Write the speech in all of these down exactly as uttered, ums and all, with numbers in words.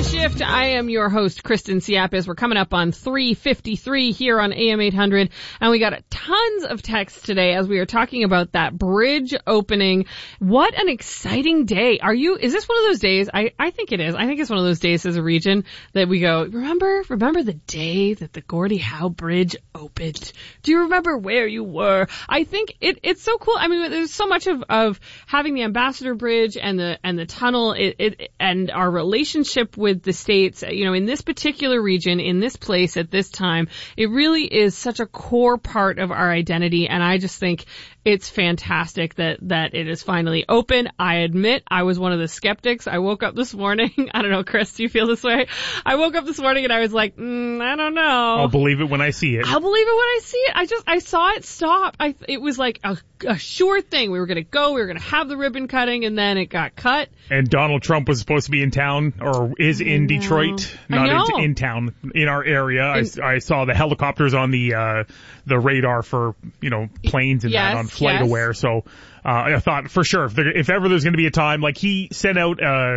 Shift. I am your host, Kristen Siapis. We're coming up on three fifty-three here on A M eight hundred, and we got tons of texts today as we are talking about that bridge opening. What an exciting day. Are you, is this one of those days? I, I think it is. I think it's one of those days as a region that we go, remember, remember the day that the Gordie Howe Bridge opened? Do you remember where you were? I think it, it's so cool. I mean, there's so much of, of having the Ambassador Bridge and the, and the tunnel, it, it, and our relationship with the states, you know, in this particular region, in this place at this time, it really is such a core part of our identity. And I just think it's fantastic that, that it is finally open. I admit I was one of the skeptics. I woke up this morning. I don't know, Chris, do you feel this way? I woke up this morning and I was like, mm, I don't know. I'll believe it when I see it. I'll believe it when I see it. I just, I saw it stop. I, it was like a, a sure thing. We were going to go. We were going to have the ribbon cutting, and then it got cut. And Donald Trump was supposed to be in town, or is in Detroit, not in, in town, in our area. I, I saw the helicopters on the uh, the radar for, you know, planes and yes, that on Flight yes. Aware. So uh, I thought for sure if, there, if ever there's going to be a time, like he sent out uh,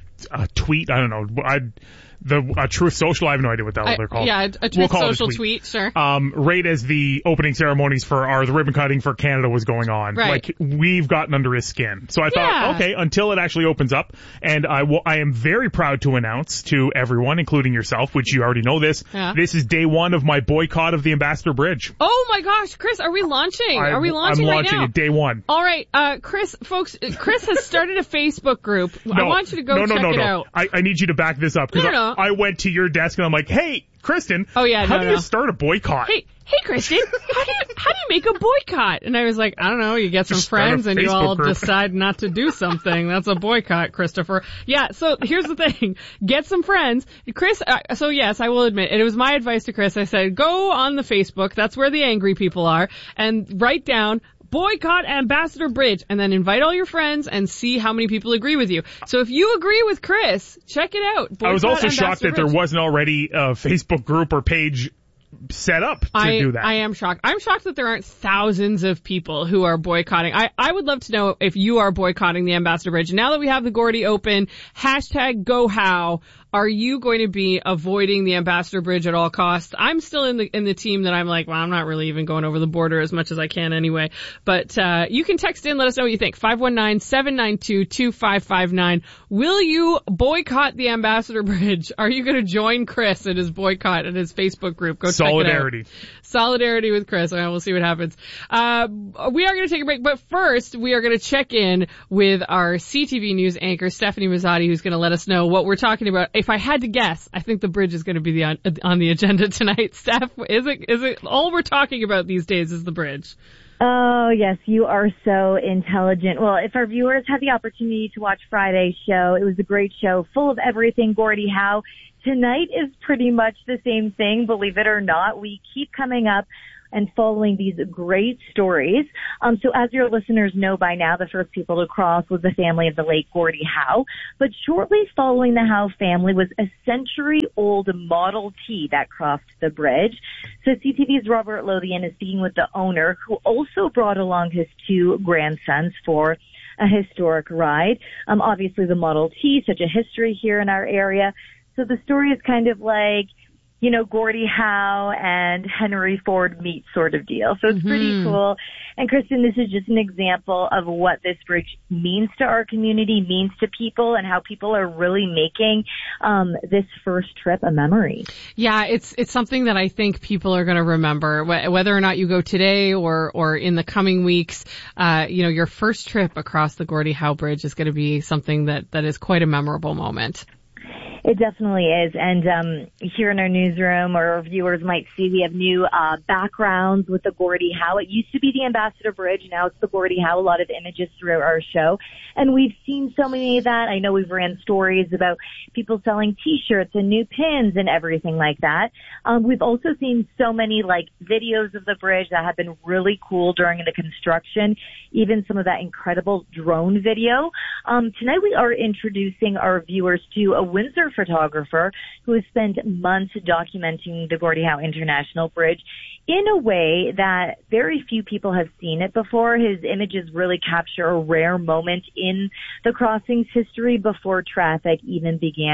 a tweet. I don't know. I'd. The uh, Truth Social, I have no idea what that I, they're called. Yeah, a Truth we'll Social tweet. tweet, sure. Um, right as the opening ceremonies for our the ribbon cutting for Canada was going on, right. like we've gotten under his skin. So I thought, yeah. okay, until it actually opens up, and I will. I am very proud to announce to everyone, including yourself, which you already know this. Yeah. This is day one of my boycott of the Ambassador Bridge. Oh my gosh, Chris, are we launching? I, are we launching I'm right launching now? it day one. All right, uh, Chris, folks, Chris has started a Facebook group. No, I want you to go no, no, check no, it no. out. I, I need you to back this up because No, no, no. I, I went to your desk and I'm like, hey, Kristen. Oh yeah, how no, do no. you start a boycott? Hey, hey, Kristen, how do you how do you make a boycott? And I was like, I don't know. You get some Just start a friends and you Facebook all group. decide not to do something. That's a boycott, Christopher. Yeah. So here's the thing: get some friends, Chris. Uh, so yes, I will admit it was my advice to Chris. I said, go on the Facebook. That's where the angry people are, and write down boycott Ambassador Bridge, and then invite all your friends and see how many people agree with you. So if you agree with Chris, check it out. Boycott I was also Ambassador shocked that Bridge. there wasn't already a Facebook group or page set up to I, do that. I am shocked. I'm shocked that there aren't thousands of people who are boycotting. I, I would love to know if you are boycotting the Ambassador Bridge. Now that we have the Gordie open, hashtag Go How. Are you going to be avoiding the Ambassador Bridge at all costs? I'm still in the in the team that I'm like, well, I'm not really even going over the border as much as I can anyway. But uh you can text in, let us know what you think. five one nine, seven nine two, two five five nine. Will you boycott the Ambassador Bridge? Are you going to join Chris in his boycott in his Facebook group? Go Solidarity. check it out. Solidarity with Chris. Well, we'll see what happens. Uh, we are going to take a break, but first we are going to check in with our C T V News anchor, Stephanie Mazzotti, who's going to let us know what we're talking about. If I had to guess, I think the bridge is going to be the on, on the agenda tonight. Steph, is it, is it, all we're talking about these days is the bridge? Oh, yes, you are so intelligent. Well, if our viewers had the opportunity to watch Friday's show, it was a great show full of everything Gordie Howe. Tonight is pretty much the same thing, believe it or not. We keep coming up and following these great stories. Um, so as your listeners know by now, the first people to cross was the family of the late Gordie Howe. But shortly following the Howe family was a century-old Model T that crossed the bridge. So C T V's Robert Lothian is speaking with the owner, who also brought along his two grandsons for a historic ride. Um, obviously the Model T, such a history here in our area. So the story is kind of like, you know, Gordie Howe and Henry Ford meet sort of deal. So it's mm-hmm. pretty cool. And Kristen, this is just an example of what this bridge means to our community, means to people, and how people are really making um this first trip a memory. Yeah, it's it's something that I think people are going to remember, whether or not you go today or or in the coming weeks. Uh, you know, your first trip across the Gordie Howe Bridge is going to be something that that is quite a memorable moment. It definitely is. And um here in our newsroom, or our viewers might see, we have new uh backgrounds with the Gordie Howe. It used to be the Ambassador Bridge. Now it's the Gordie Howe. A lot of images throughout our show. And we've seen so many of that. I know we've ran stories about people selling T-shirts and new pins and everything like that. Um We've also seen so many, like, videos of the bridge that have been really cool during the construction, even some of that incredible drone video. Um Tonight we are introducing our viewers to a Windsor photographer who has spent months documenting the Gordie Howe International Bridge in a way that very few people have seen it before. His images really capture a rare moment in the crossing's history before traffic even began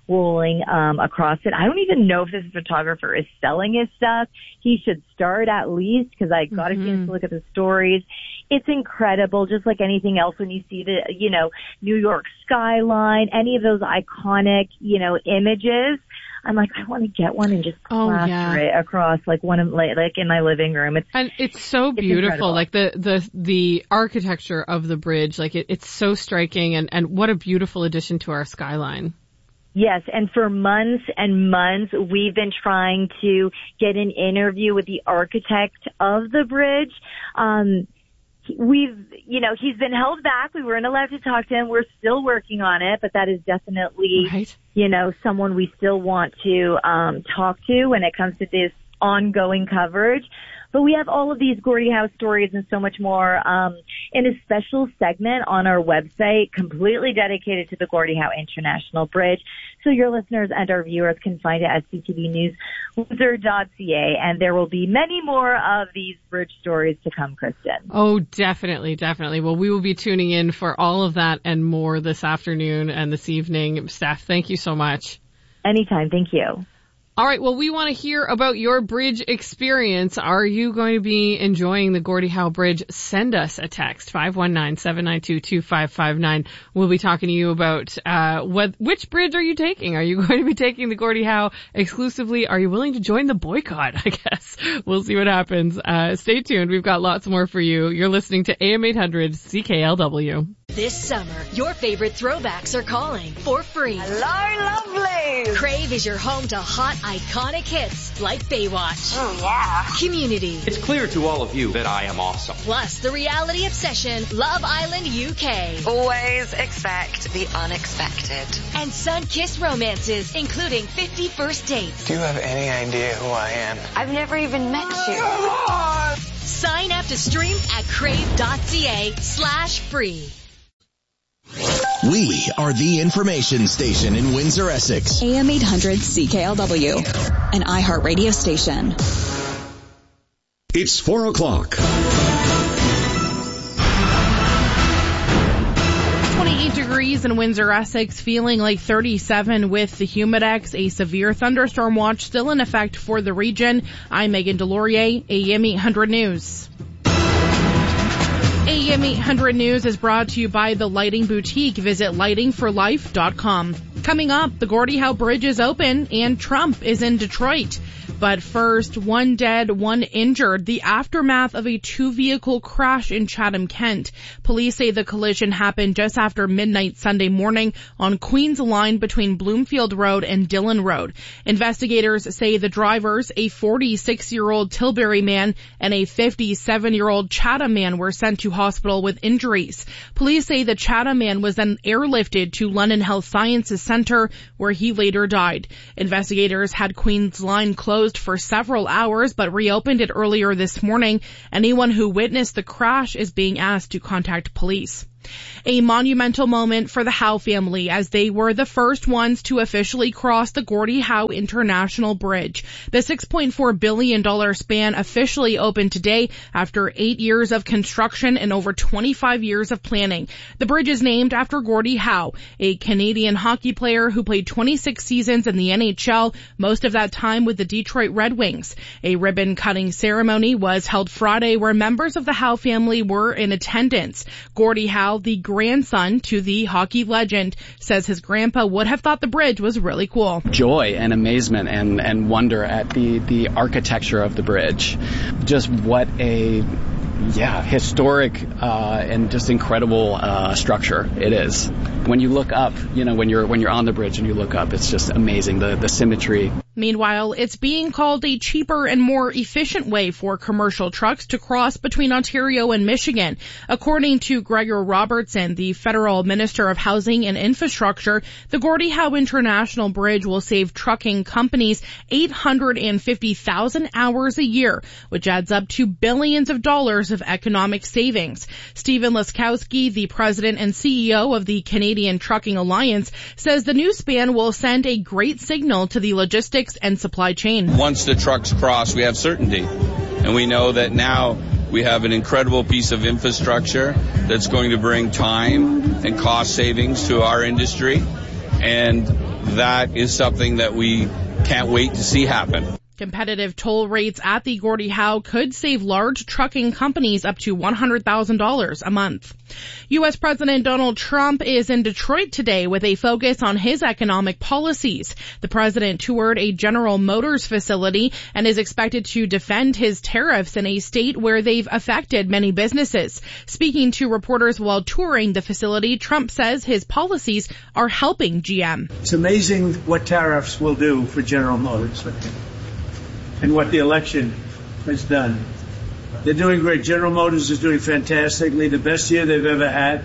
rolling um, across it. I don't even know if this photographer is selling his stuff. He should start at least, because I got mm-hmm. a chance to look at the stories. It's incredible, just like anything else when you see the, you know, New York skyline, any of those iconic, you know, images. I'm like, I want to get one and just plaster oh, yeah. it across like one of like, like in my living room. It's and it's so beautiful, it's like the the the architecture of the bridge, like it, it's so striking, and and what a beautiful addition to our skyline. Yes, and for months and months, we've been trying to get an interview with the architect of the bridge. Um, we've, you know, he's been held back. We weren't allowed to talk to him. We're still working on it, but that is definitely, right. you know, someone we still want to um, talk to when it comes to this ongoing coverage. But we have all of these Gordie Howe stories and so much more um, in a special segment on our website completely dedicated to the Gordie Howe International Bridge. So your listeners and our viewers can find it at c t v news windsor dot c a. And there will be many more of these bridge stories to come, Kristen. Oh, definitely, definitely. Well, we will be tuning in for all of that and more this afternoon and this evening. Steph, thank you so much. Anytime. Thank you. All right, well, we want to hear about your bridge experience. Are you going to be enjoying the Gordie Howe Bridge? Send us a text, five one nine, seven nine two, two five five nine. We'll be talking to you about uh what which bridge are you taking? Are you going to be taking the Gordie Howe exclusively? Are you willing to join the boycott, I guess? We'll see what happens. Uh Stay tuned. We've got lots more for you. You're listening to A M eight hundred C K L W. This summer, your favorite throwbacks are calling for free. Hello, lovely! Crave is your home to hot, iconic hits like Baywatch. Oh, yeah. Community. It's clear to all of you that I am awesome. Plus, the reality obsession, Love Island U K. Always expect the unexpected. And sun-kissed romances, including fifty First Dates. Do you have any idea who I am? I've never even met you. Sign up to stream at crave.ca slash free. We are the information station in Windsor, Essex. A M eight hundred C K L W, an iHeartRadio station. It's four o'clock. twenty-eight degrees in Windsor, Essex, feeling like thirty-seven with the Humidex. A severe thunderstorm watch still in effect for the region. I'm Megan Delorier, A M eight hundred News. A M eight hundred News is brought to you by The Lighting Boutique. Visit lighting for life dot com. Coming up, the Gordie Howe Bridge is open and Trump is in Detroit. But first, one dead, one injured. The aftermath of a two-vehicle crash in Chatham, Kent. Police say the collision happened just after midnight Sunday morning on Queens Line between Bloomfield Road and Dillon Road. Investigators say the drivers, a forty-six-year-old Tilbury man and a fifty-seven-year-old Chatham man, were sent to hospital with injuries. Police say the Chatham man was then airlifted to London Health Sciences Center, where he later died. Investigators had Queens Line closed for several hours, but reopened it earlier this morning. Anyone who witnessed the crash is being asked to contact police. A monumental moment for the Howe family, as they were the first ones to officially cross the Gordie Howe International Bridge. The six point four billion dollars span officially opened today after eight years of construction and over twenty-five years of planning. The bridge is named after Gordie Howe, a Canadian hockey player who played twenty-six seasons in the N H L, most of that time with the Detroit Red Wings. A ribbon-cutting ceremony was held Friday where members of the Howe family were in attendance. Gordie Howe, the grandson to the hockey legend, says his grandpa would have thought the bridge was really cool. Joy and amazement and, and wonder at the, the architecture of the bridge. Just what a, yeah, historic uh, and just incredible uh, structure it is. When you look up, you know, when you're when you're on the bridge and you look up, it's just amazing, the, the symmetry. Meanwhile, it's being called a cheaper and more efficient way for commercial trucks to cross between Ontario and Michigan. According to Gregor Robertson, the federal minister of Housing and Infrastructure, the Gordie Howe International Bridge will save trucking companies eight hundred fifty thousand hours a year, which adds up to billions of dollars of economic savings. Stephen Laskowski, the president and C E O of the Canadian Trucking Alliance, says the new span will send a great signal to the logistics and supply chain. Once the trucks cross, we have certainty. And we know that now we have an incredible piece of infrastructure that's going to bring time and cost savings to our industry. And that is something that we can't wait to see happen. Competitive toll rates at the Gordie Howe could save large trucking companies up to one hundred thousand dollars a month. U S. President Donald Trump is in Detroit today with a focus on his economic policies. The president toured a General Motors facility and is expected to defend his tariffs in a state where they've affected many businesses. Speaking to reporters while touring the facility, Trump says his policies are helping G M. It's amazing what tariffs will do for General Motors and what the election has done. They're doing great. General Motors is doing fantastically, the best year they've ever had.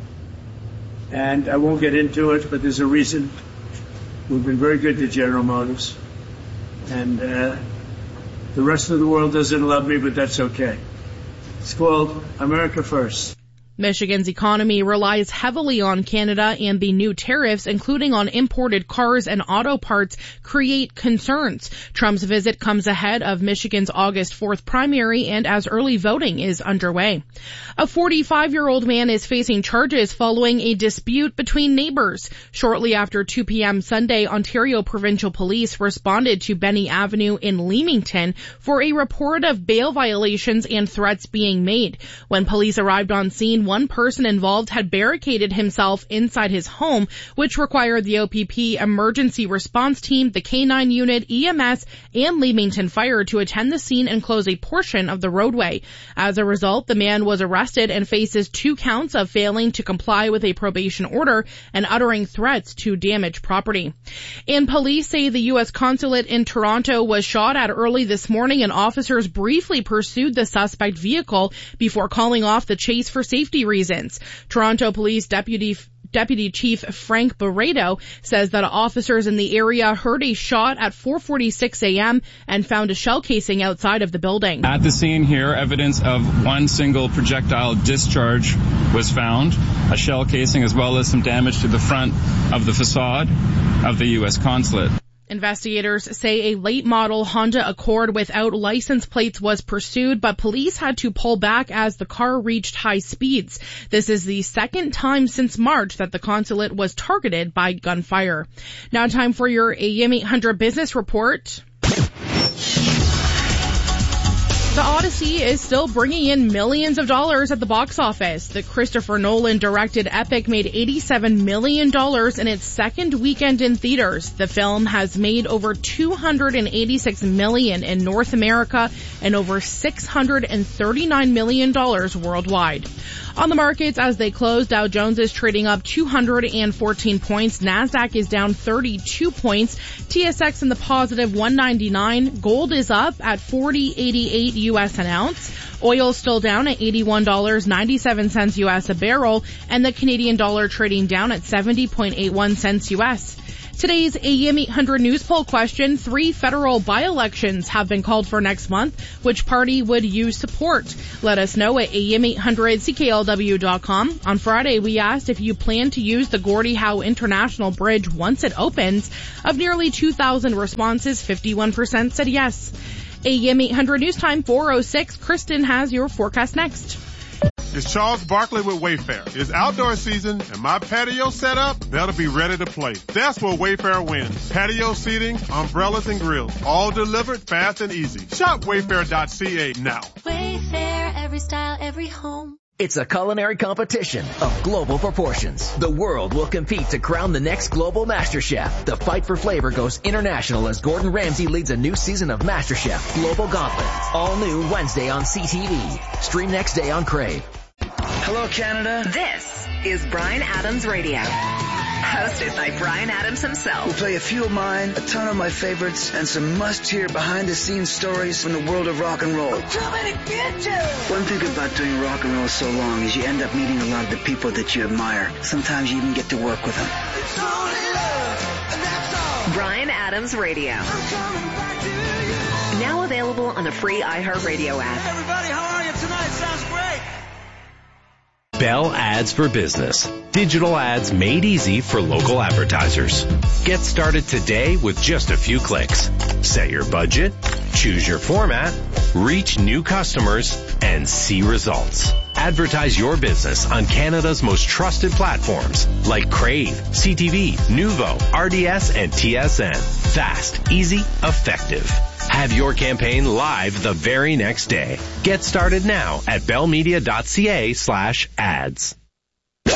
And I won't get into it, but there's a reason. We've been very good to General Motors. And uh, the rest of the world doesn't love me, but that's okay. It's called America First. Michigan's economy relies heavily on Canada, and the new tariffs, including on imported cars and auto parts, create concerns. Trump's visit comes ahead of Michigan's August fourth primary and as early voting is underway. A forty-five-year-old man is facing charges following a dispute between neighbors. Shortly after two p.m. Sunday, Ontario Provincial Police responded to Benny Avenue in Leamington for a report of bail violations and threats being made. When police arrived on scene, one person involved had barricaded himself inside his home, which required the O P P emergency response team, the K nine unit, E M S, and Leamington Fire to attend the scene and close a portion of the roadway. As a result, the man was arrested and faces two counts of failing to comply with a probation order and uttering threats to damage property. And police say the U S consulate in Toronto was shot at early this morning, and officers briefly pursued the suspect vehicle before calling off the chase for safety reasons. Toronto Police Deputy Deputy Chief Frank Barreto says that officers in the area heard a shot at four forty-six a.m. and found a shell casing outside of the building. At the scene here, evidence of one single projectile discharge was found, a shell casing as well as some damage to the front of the facade of the U S consulate. Investigators say a late-model Honda Accord without license plates was pursued, but police had to pull back as the car reached high speeds. This is the second time since March that the consulate was targeted by gunfire. Now time for your A M eight hundred Business Report. The Odyssey is still bringing in millions of dollars at the box office. The Christopher Nolan-directed epic made eighty-seven million dollars in its second weekend in theaters. The film has made over two hundred eighty-six million dollars in North America and over six hundred thirty-nine million dollars worldwide. On the markets as they close, Dow Jones is trading up two hundred fourteen points. NASDAQ is down thirty-two points. T S X in the positive one ninety-nine. Gold is up at forty eighty-eight U S an ounce. Oil still down at eighty-one dollars and ninety-seven cents U S a barrel, and the Canadian dollar trading down at seventy point eight one cents U S. Today's A M eight hundred news poll question: three federal by-elections have been called for next month. Which party would you support? Let us know at A M eight hundred C K L W dot com. On Friday, we asked if you plan to use the Gordie Howe International Bridge once it opens. Of nearly two thousand responses, fifty-one percent said yes. A M eight hundred News Time four oh six. Kristen has your forecast next. It's Charles Barkley with Wayfair. It's outdoor season, and my patio setup better be ready to play. That's where Wayfair wins. Patio seating, umbrellas, and grills, all delivered fast and easy. Shop wayfair dot c a now. Wayfair, every style, every home. It's a culinary competition of global proportions. The world will compete to crown the next global master chef. The fight for flavor goes international as Gordon Ramsay leads a new season of MasterChef Global Gauntlet. All new Wednesday on C T V. Stream next day on Crave. Hello, Canada. This is Bryan Adams Radio. Hosted by Bryan Adams himself. We'll play a few of mine, a ton of my favorites, and some must-hear behind-the-scenes stories from the world of rock and roll. I'm coming to get you! One thing about doing rock and roll so long is you end up meeting a lot of the people that you admire. Sometimes you even get to work with them. It's only love, and that's all. Bryan Adams Radio. I'm coming back to you. Now available on the free iHeartRadio app. Hey everybody, how are you tonight? Sounds great. Bell Ads for Business. Digital ads made easy for local advertisers. Get started today with just a few clicks. Set your budget, choose your format, reach new customers, and see results. Advertise your business on Canada's most trusted platforms like Crave, C T V, Nuvo, R D S, and T S N. Fast, easy, effective. Have your campaign live the very next day. Get started now at bellmedia.ca slash ads.